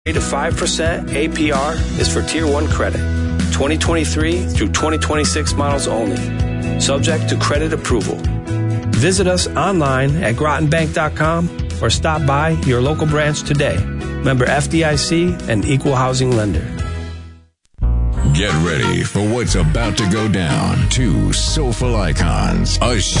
to 5% APR is for Tier 1 credit. 2023 through 2026 models only. Subject to credit approval. Visit us online at grottenbank.com or stop by your local branch today. Member FDIC and Equal Housing Lender. Get ready for what's about to go down. Two soulful icons.